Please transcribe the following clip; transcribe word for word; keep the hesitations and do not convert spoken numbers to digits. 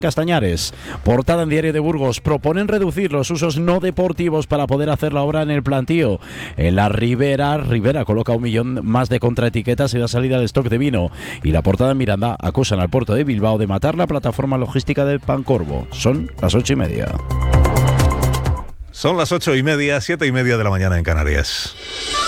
Castañares. Portada en Diario de Burgos. Proponen reducir los usos no deportivos para poder hacer la obra en el plantío. En la Ribera, Ribera coloca un millón más de contraetiquetas y la salida de stock de vino. Y la portada en Miranda acusan al puerto de Bilbao de matar la plataforma logística del Pancorbo. Son las ocho y media. Son las ocho y media, siete y media de la mañana en Canarias.